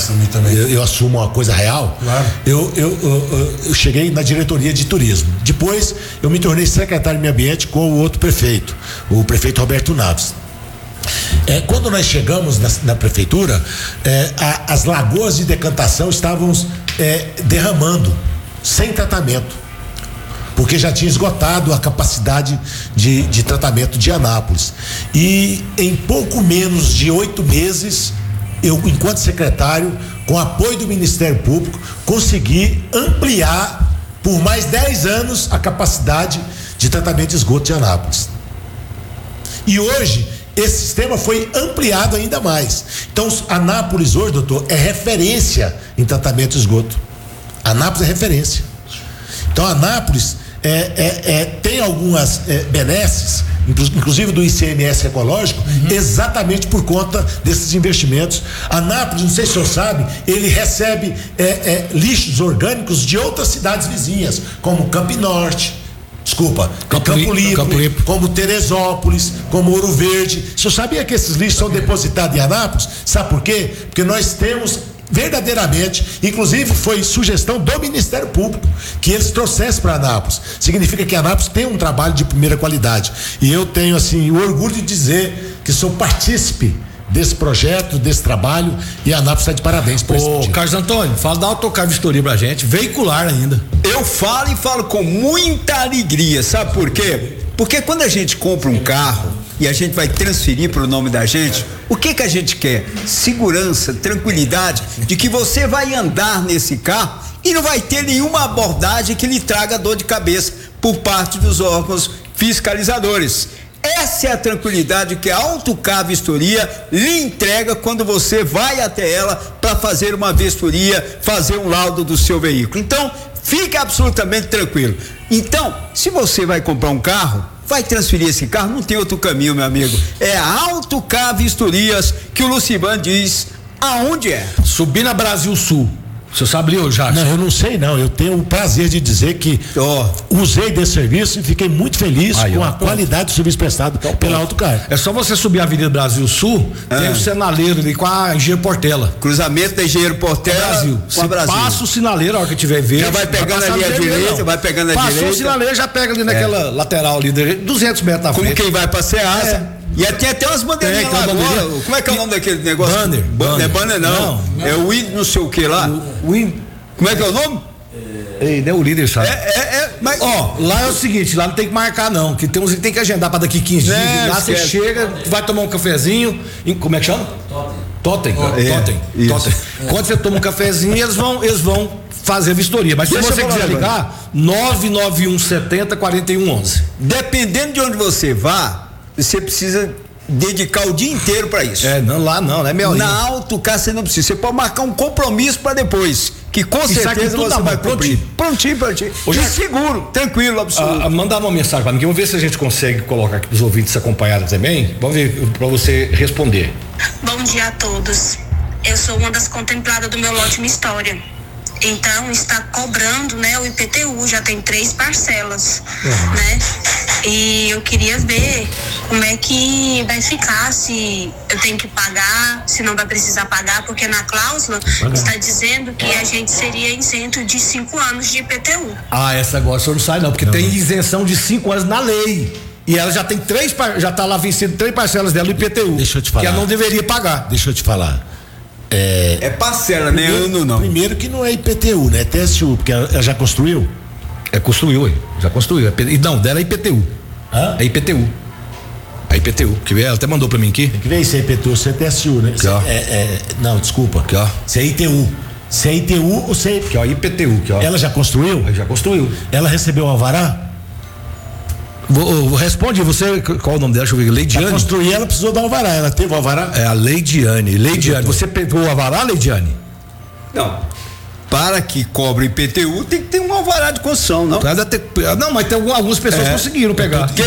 assumir também. Eu assumo uma coisa real. Claro. Eu cheguei na diretoria de turismo. Depois eu me tornei secretário de meio ambiente com o outro prefeito, o prefeito Roberto Naves. Quando nós chegamos na prefeitura, as lagoas de decantação estavam derramando sem tratamento, porque já tinha esgotado a capacidade de tratamento de Anápolis. E em pouco menos de 8 meses, eu, enquanto secretário, com apoio do Ministério Público, consegui ampliar por mais 10 anos a capacidade de tratamento de esgoto de Anápolis. E hoje esse sistema foi ampliado ainda mais. Então, Anápolis hoje, doutor, é referência em tratamento de esgoto. Anápolis é referência. Então, Anápolis tem algumas benesses, inclusive do ICMS ecológico, exatamente por conta desses investimentos. Anápolis, não sei se o senhor sabe, ele recebe lixos orgânicos de outras cidades vizinhas, como Campo Limpo, como Teresópolis, como Ouro Verde. O senhor sabia que esses lixos são depositados em Anápolis? Sabe por quê? Porque nós temos verdadeiramente, inclusive foi sugestão do Ministério Público que eles trouxessem para Anápolis. Significa que Anápolis tem um trabalho de primeira qualidade. E eu tenho assim o orgulho de dizer que sou partícipe desse projeto, desse trabalho, e a Anápolis está de parabéns por isso. Carlos Antônio, fala da Autocar Vistoria pra gente, veicular ainda. Eu falo e falo com muita alegria, sabe por quê? Porque quando a gente compra um carro e a gente vai transferir para o nome da gente, o que a gente quer? Segurança, tranquilidade de que você vai andar nesse carro e não vai ter nenhuma abordagem que lhe traga dor de cabeça por parte dos órgãos fiscalizadores. Essa é a tranquilidade que a Autocar Vistoria lhe entrega quando você vai até ela para fazer uma vistoria, fazer um laudo do seu veículo. Então, fique absolutamente tranquilo. Então, se você vai comprar um carro, vai transferir esse carro, não tem outro caminho, meu amigo. É a Autocar Vistorias que o Lucivan diz aonde é. Subir na Brasil Sul. Você sabe ali, Jacques? Não, eu não sei não, eu tenho o prazer de dizer que usei desse serviço e fiquei muito feliz com a qualidade do serviço prestado pela Autocar. É só você subir a Avenida Brasil Sul, tem o sinaleiro ali com a Engenheiro Portela. Cruzamento da Engenheiro Portela Brasil. com a Brasil. Passa o sinaleiro a hora que tiver verde. Já vai pegando ali à direita, vai pegando à direita. Passou o sinaleiro, já pega ali naquela lateral ali, 200 metros na frente. Como quem vai pra Ceasa. E tem até umas bandeirinhas lá agora. Como é que é o nome daquele negócio? Banner. Não é banner não. É o Win não sei o que lá. Como é que é o nome? Não é o líder, sabe? Mas lá é o seguinte, lá não tem que marcar não, que tem uns que tem que agendar pra daqui 15 dias. Lá você chega, vai tomar um cafezinho, como é que chama? Totem. Quando você toma um cafezinho, eles vão fazer a vistoria. Mas se você quiser ligar, 99170-4111. Dependendo de onde você vá, você precisa dedicar o dia inteiro para isso. Lá não é meia horinha. Na Autocar você não precisa, você pode marcar um compromisso para depois, que com certeza você vai cumprir. Prontinho. E seguro, tranquilo, absoluto. Mandar uma mensagem para mim, vamos ver se a gente consegue colocar aqui para os ouvintes acompanharem também. Vamos ver para você responder. Bom dia a todos. Eu sou uma das contempladas do meu lote Minha História. Então está cobrando, né, o IPTU, já tem 3 parcelas, né? E eu queria ver como é que vai ficar, se eu tenho que pagar, se não vai precisar pagar, porque na cláusula está dizendo que a gente seria isento de 5 anos de IPTU. Essa agora o senhor não sai não, porque tem isenção de 5 anos na lei. E ela já tem já tá lá vencido 3 parcelas dela do IPTU. Deixa eu te falar. Que ela não deveria pagar. Deixa eu te falar. É parcela, né? Ano não. Primeiro que não é IPTU, né? É TSU, porque ela já construiu? Construiu, já construiu. Não, dela é IPTU. É IPTU. É IPTU. Que ela até mandou pra mim aqui. Tem que ver se é IPTU, se é TSU, né? Não, desculpa. Aqui, ó. Se é ITU. Se é ITU ou se é. Aqui, ó, IPTU. Aqui, ó. Ela já construiu? Já construiu. Ela recebeu o alvará? Responde você, qual o nome dela? Deixa eu ver. Leidiane. Pra construir, ela precisou dar o alvará. Ela teve o alvará? É a Leidiane. Você pegou o alvará, Leidiane? Não. Para que cobre IPTU, tem que ter um alvará de construção, não? Não, mas tem algumas pessoas que conseguiram pegar.